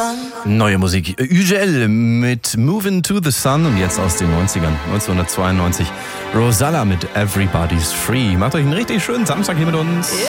Neue Musik. UGL mit Moving to the Sun und jetzt aus den 90ern, 1992. Rosalla mit Everybody's Free. Macht euch einen richtig schönen Samstag hier mit uns.